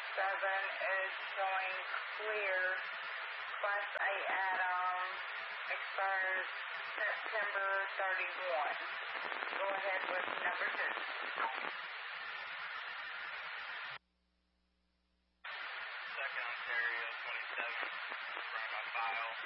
is showing clear. Class A add-on expires September 31. Go ahead with number 2.